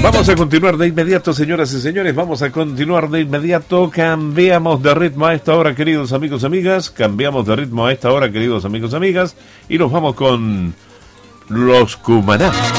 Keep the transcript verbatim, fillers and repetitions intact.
Vamos a continuar de inmediato, señoras y señores, vamos a continuar de inmediato. Cambiamos de ritmo a esta hora, queridos amigos y amigas. Cambiamos de ritmo a esta hora, queridos amigos y amigas. Y nos vamos con los Cumaná.